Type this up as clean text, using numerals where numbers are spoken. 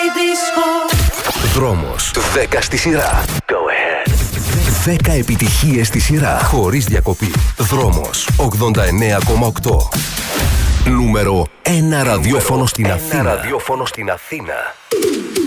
δίσκο. Δρόμος 10 στη σειρά. Go ahead. 10 επιτυχίες στη σειρά, χωρίς διακοπή. Δρόμος 89,8. Νούμερο 1 ραδιόφωνο στην Αθήνα.